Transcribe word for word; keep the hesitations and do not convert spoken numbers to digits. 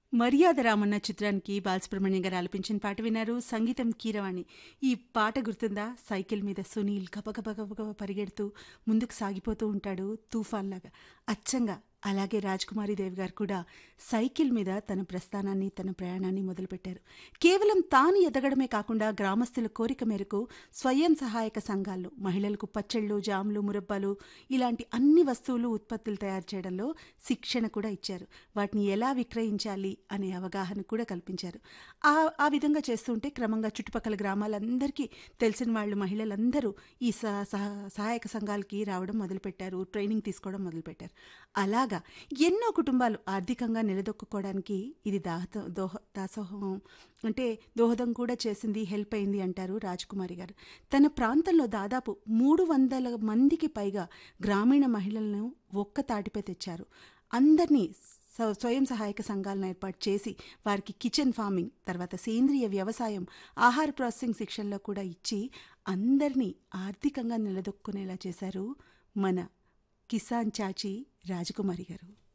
మర్యాద రామన్న చిత్రానికి బాలసుబ్రహ్మణ్యం గారు ఆలపించిన పాట విన్నారు. సంగీతం కీరవాణి. ఈ పాట గుర్తుందా? సైకిల్ మీద సునీల్ గబగబ గబగబ పరిగెడుతూ ముందుకు సాగిపోతూ ఉంటాడు తుఫాన్లాగా. అచ్చంగా అలాగే రాజ్కుమారి దేవి గారు కూడా సైకిల్ మీద తన ప్రస్థానాన్ని తన ప్రయాణాన్ని మొదలుపెట్టారు. కేవలం తాను ఎదగడమే కాకుండా గ్రామస్తుల కోరిక మేరకు స్వయం సహాయక సంఘాల్లో మహిళలకు పచ్చళ్ళు, జాములు, మురబ్బాలు ఇలాంటి అన్ని వస్తువులు ఉత్పత్తులు తయారు చేయడంలో శిక్షణ కూడా ఇచ్చారు. వాటిని ఎలా విక్రయించాలి అనే అవగాహన కూడా కల్పించారు. ఆ ఆ విధంగా చేస్తుంటే క్రమంగా చుట్టుపక్కల గ్రామాలందరికీ తెలిసిన వాళ్ళు మహిళలందరూ ఈ సహాయక సంఘాలకి రావడం మొదలుపెట్టారు, ట్రైనింగ్ తీసుకోవడం మొదలుపెట్టారు. అలాగా ఎన్నో కుటుంబాలు ఆర్థికంగా నిలదొక్కుకోవడానికి ఇది దాహ దోహ దాసోహం అంటే దోహదం కూడా చేసింది, హెల్ప్ అయింది అంటారు రాజ్కుమారి గారు. తన ప్రాంతంలో దాదాపు మూడు వందల మందికి పైగా గ్రామీణ మహిళలను ఒక్క తాటిపై తెచ్చారు. అందరినీ స్వయం సహాయక సంఘాలను ఏర్పాటు చేసి వారికి కిచెన్ ఫార్మింగ్, తర్వాత సేంద్రియ వ్యవసాయం, ఆహార ప్రాసెసింగ్ శిక్షణలో కూడా ఇచ్చి అందరినీ ఆర్థికంగా నిలదొక్కునేలా చేశారు మన కిసాన్ చాచి రాజకుమారి గారు.